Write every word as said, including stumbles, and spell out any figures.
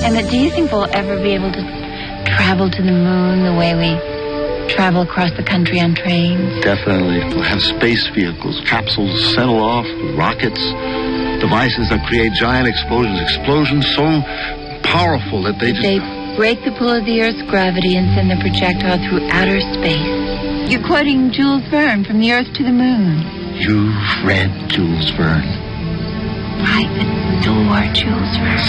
And do you think we'll ever be able to travel to the moon the way we travel across the country on trains? Definitely. We'll have space vehicles, capsules settle off, rockets, devices that create giant explosions, explosions so powerful that they just... They break the pull of the Earth's gravity and send the projectile through outer space. You're quoting Jules Verne from The Earth to the Moon. You've read Jules Verne. I adore Jules Verne.